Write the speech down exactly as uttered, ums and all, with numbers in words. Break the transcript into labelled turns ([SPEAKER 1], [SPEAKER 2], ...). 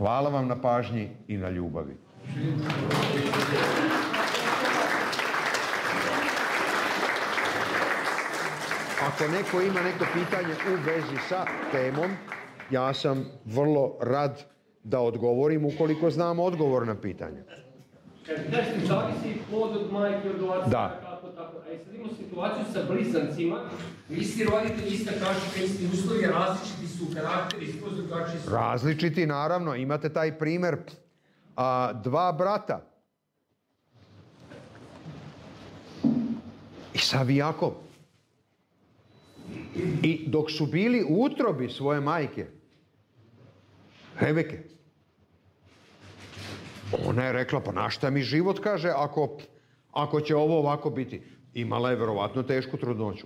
[SPEAKER 1] Hvala vam na pažnji i na ljubavi. Ako neko ima neko pitanje u vezi sa temom, ja sam vrlo rad da odgovorim ukoliko znam odgovor na pitanje.
[SPEAKER 2] Znači, zavisi plod od majke, od oca, kako tako. A i sad imamo situaciju sa blizancima, isti roditelji, ista kašika, isti uslovi, različiti su karakteri, skroz drugačiji su.
[SPEAKER 1] Različiti, naravno. Imate taj primer a, dva brata. Isav i Jakov. I dok su bili u utrobi svoje majke, Rebeke, ona je rekla, pa na šta mi život, kaže, ako, ako će ovo ovako biti. Imala je verovatno tešku trudnoću.